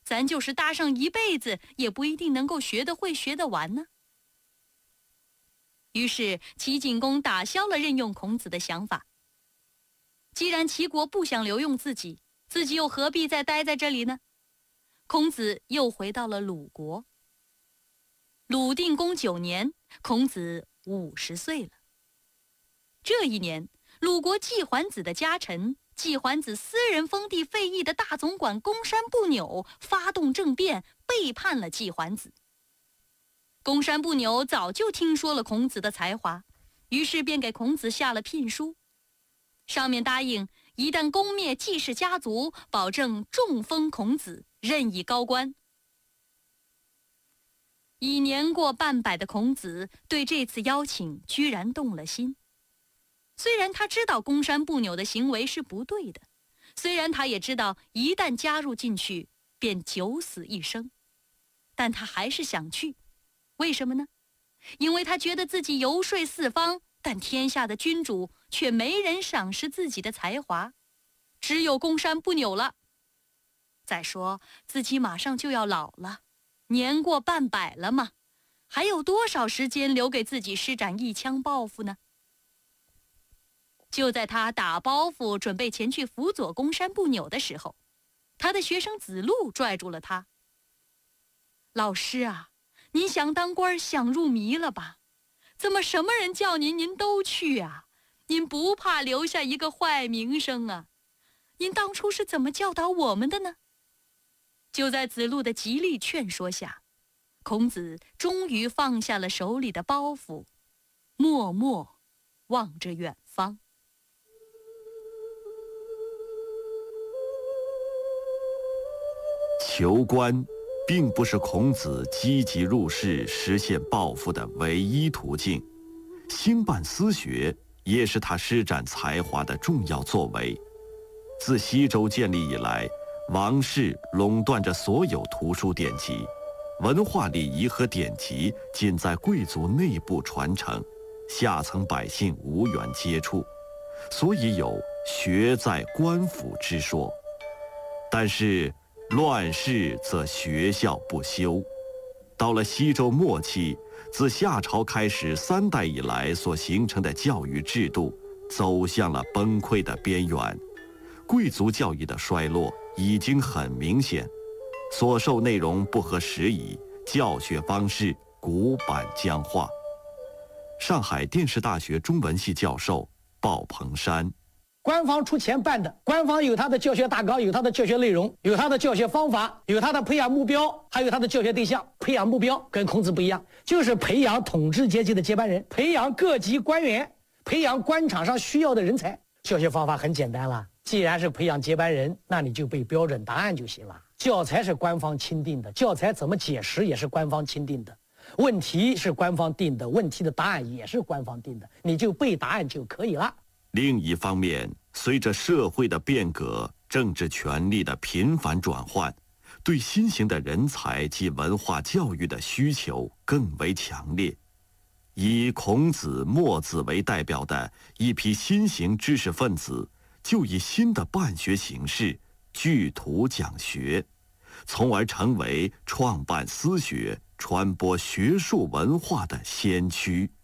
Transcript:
咱就是搭上一辈子，也不一定能够学得会、学得完呢。于是齐景公打消了任用孔子的想法。既然齐国不想留用自己，自己又何必再待在这里呢？孔子又回到了鲁国。鲁定公9年，孔子50岁了。这一年，鲁国季桓子的家臣、季桓子私人封地费邑的大总管公山不扭发动政变，背叛了季桓子。公山不扭早就听说了孔子的才华，于是便给孔子下了聘书，上面答应一旦攻灭季氏家族，保证重封孔子，任以高官。已年过半百的孔子对这次邀请居然动了心。虽然他知道公山不扭的行为是不对的，虽然他也知道一旦加入进去便九死一生，但他还是想去。为什么呢？因为他觉得自己游说四方，但天下的君主却没人赏识自己的才华，只有公山不扭了。再说自己马上就要老了，年过半百了嘛，还有多少时间留给自己施展一腔抱负呢？就在他打包袱准备前去辅佐公山不扭的时候，他的学生子路拽住了他。老师啊，您想当官想入迷了吧？怎么什么人叫您都去啊？您不怕留下一个坏名声啊？您当初是怎么教导我们的呢？就在子路的极力劝说下，孔子终于放下了手里的包袱，默默望着远方。 求官并不是孔子积极入仕实现抱负的唯一途径，兴办私学也是他施展才华的重要作为。自西周建立以来，王室垄断着所有图书典籍，文化礼仪和典籍仅在贵族内部传承，下层百姓无缘接触，所以有学在官府之说。但是乱世则学校不修。到了西周末期，自夏朝开始3代以来所形成的教育制度走向了崩溃的边缘，贵族教育的衰落已经很明显，所授内容不合时宜，教学方式古板僵化。上海电视大学中文系教授鲍鹏山： 官方出钱办的，官方有他的教学大纲，有他的教学内容，有他的教学方法，有他的培养目标，还有他的教学对象。培养目标跟孔子不一样，就是培养统治阶级的接班人，培养各级官员，培养官场上需要的人才。教学方法很简单了，既然是培养接班人，那你就背标准答案就行了。教材是官方钦定的，教材怎么解释也是官方钦定的，问题是官方定的，问题的答案也是官方定的，你就背答案就可以了。 另一方面，随着社会的变革，政治权力的频繁转换，对新型的人才及文化教育的需求更为强烈。以孔子、墨子为代表的一批新型知识分子，就以新的办学形式聚图讲学，从而成为创办私学、传播学术文化的先驱。